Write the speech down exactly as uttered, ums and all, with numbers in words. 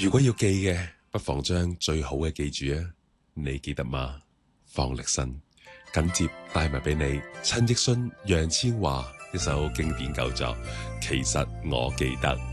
如果要記嘅，不妨將最好嘅記住啊！你記得嗎？方力申緊接帶埋俾你，陳奕迅、楊千嬅一首經典舊作，其實我記得。